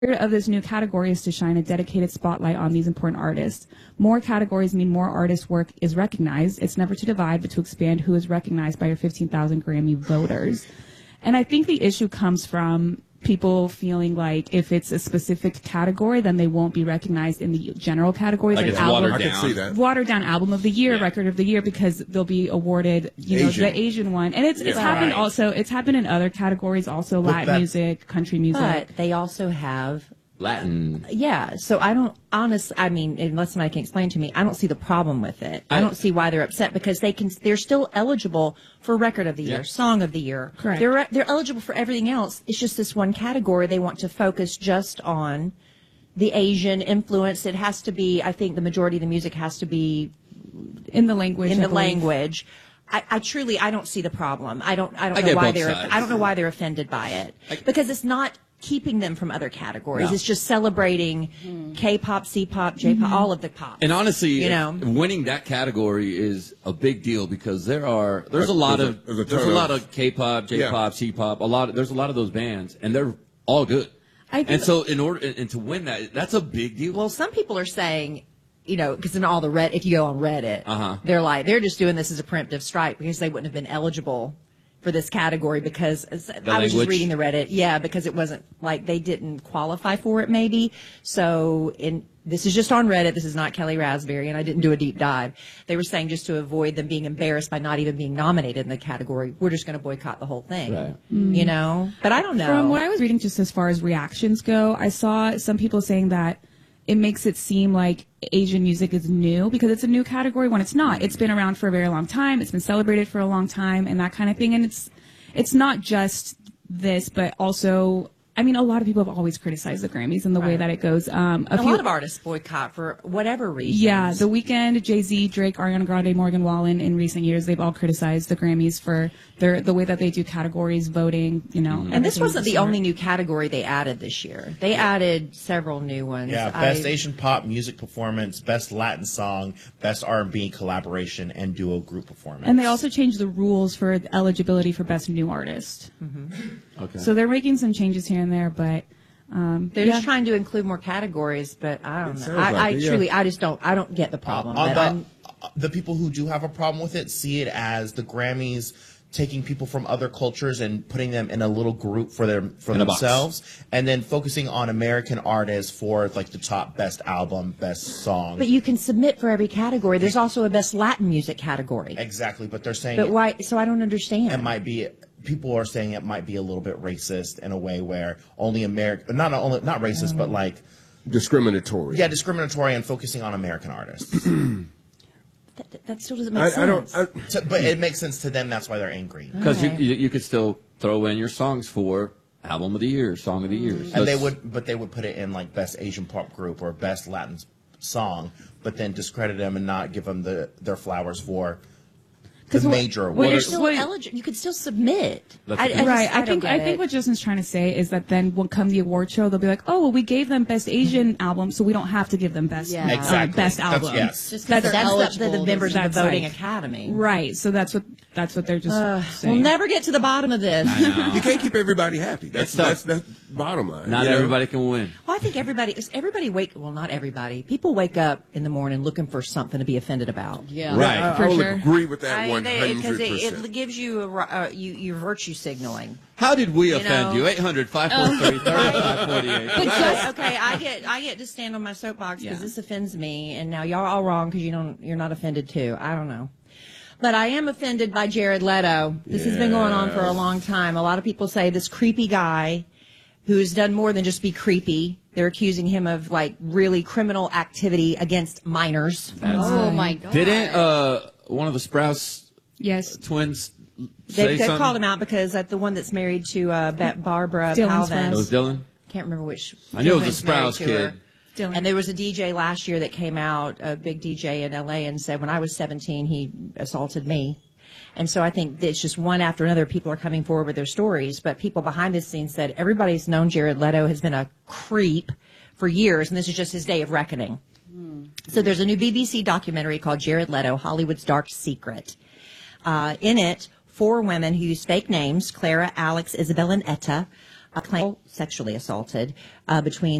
of this new category is to shine a dedicated spotlight on these important artists. More categories mean more artists' work is recognized. It's never to divide, but to expand who is recognized by your 15,000 Grammy voters. And I think the issue comes from people feeling like if it's a specific category, then they won't be recognized in the general categories. Like it's album, watered down. I can see that. Watered down album of the year, record of the year, because they'll be awarded, the Asian one. And it's happened also, it's happened in other categories also, Latin music, country music. But they also have Latin. Yeah, so I don't, unless somebody can explain to me, I don't see the problem with it. I don't see why they're upset, because they're still eligible for record of the year, song of the year. Correct. They're eligible for everything else. It's just this one category they want to focus just on the Asian influence. It has to be, I think the majority of the music has to be in the language. I truly don't see the problem. I don't know why they're offended by it. Because it's not keeping them from other categories. No. It's just celebrating K-pop, C-pop, J-pop, all of the pop. And honestly, winning that category is a big deal, because there's a lot of K-pop, J-pop, C-pop, there's a lot of those bands, and they're all good. And so to win that, that's a big deal. Well, some people are saying, because in all the if you go on Reddit, they're just doing this as a preemptive strike because they wouldn't have been eligible for this category, because I was just reading the Reddit, because it wasn't like they didn't qualify for it maybe. So this is just on Reddit, this is not Kelly Raspberry, and I didn't do a deep dive. They were saying just to avoid them being embarrassed by not even being nominated in the category, we're just going to boycott the whole thing. Right. But I don't know. From what I was reading, just as far as reactions go, I saw some people saying that it makes it seem like Asian music is new because it's a new category when it's not. It's been around for a very long time. It's been celebrated for a long time and that kind of thing. And it's not just this, but also, a lot of people have always criticized the Grammys and the way that it goes. A lot of artists boycott for whatever reason. Yeah, The Weeknd, Jay-Z, Drake, Ariana Grande, Morgan Wallen, in recent years, they've all criticized the Grammys for the way that they do categories, voting, And this wasn't the only new category they added this year. They added several new ones. Yeah, Best Asian Pop Music Performance, Best Latin Song, Best R&B Collaboration, and Duo Group Performance. And they also changed the rules for eligibility for Best New Artist. Okay. So they're making some changes here and there, but they're just trying to include more categories. But I don't know. I don't get the problem. The people who do have a problem with it see it as the Grammys taking people from other cultures and putting them in a little group for themselves, and then focusing on American artists for like the top best album, best song. But you can submit for every category. There's also a best Latin music category. Exactly, but they're saying. But why? So I don't understand. It might be. People are saying it might be a little bit racist in a way where only not racist, but like discriminatory. Yeah, discriminatory and focusing on American artists. That still doesn't make sense. But it makes sense to them. That's why they're angry. Because you could still throw in your songs for album of the year, song of the year. And they would put it in like best Asian pop group or best Latin song, but then discredit them and not give them their flowers for the major award. Well, you're still eligible. You could still submit. I think what Justin's trying to say is that then when come the award show, they'll be like, oh, well, we gave them Best Asian Album, so we don't have to give them Best Best Album. That's the members of the voting academy. Right. So that's what they're just saying. We'll never get to the bottom of this. You can't keep everybody happy. That's bottom line. Not everybody can win. Well, I think not everybody. People wake up in the morning looking for something to be offended about. Yeah. Right. I would agree with that 100%. Because it gives you your virtue signaling. How did we offend you? 800-543-3548. Okay, I get to stand on my soapbox because this offends me, and now y'all are all wrong because you're not offended too. I don't know. But I am offended by Jared Leto. This has been going on for a long time. A lot of people say this creepy guy who's done more than just be creepy. They're accusing him of like really criminal activity against minors. Oh my God. Didn't one of the Sprouse twins They've called him out because the one that's married to Barbara Palvin. It was Dylan? Can't remember which. I knew it was a Sprouse kid. Dylan. And there was a DJ last year that came out, a big DJ in L.A., and said, when I was 17, he assaulted me. And so I think it's just one after another. People are coming forward with their stories, but people behind the scenes said everybody's known Jared Leto has been a creep for years, and this is just his day of reckoning. So there's a new BBC documentary called Jared Leto, Hollywood's Dark Secret. In it, 4 women who use fake names, Clara, Alex, Isabel, and Etta, claim sexually assaulted between